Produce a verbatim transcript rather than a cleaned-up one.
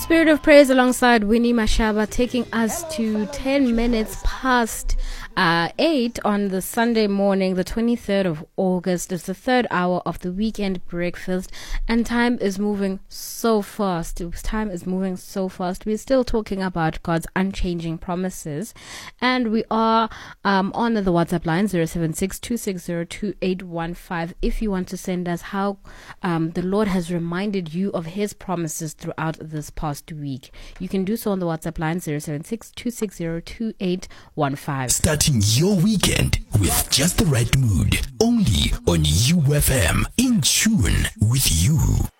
Spirit of Praise alongside Winnie Mashaba, taking us to ten minutes past uh, eight on the Sunday morning, the twenty-third of August. It's the third hour of the weekend breakfast, and time is moving so fast. Time is moving so fast. We're still talking about God's unchanging promises, and we are um, on the WhatsApp line zero seven six, two six zero, two eight one five if you want to send us how um, the Lord has reminded you of His promises throughout this past week. You can do so on the WhatsApp line zero seven six, two six zero, two eight one five. Starting your weekend with just the right mood. Only on U F M. In tune with you.